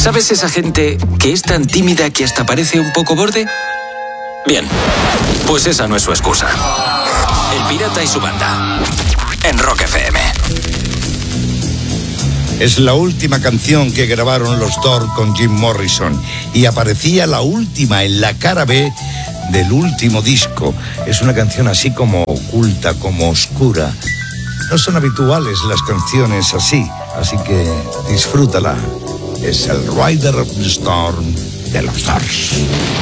¿Sabes esa gente que es tan tímida que hasta parece un poco borde? Bien, pues esa no es su excusa. El Pirata y su banda, en Rock FM. Es la última canción que grabaron los Doors con Jim Morrison y aparecía la última en la cara B del último disco. Es una canción así como oculta, como oscura. No son habituales las canciones así que disfrútala. Es el Rider of the Storm de los Doors.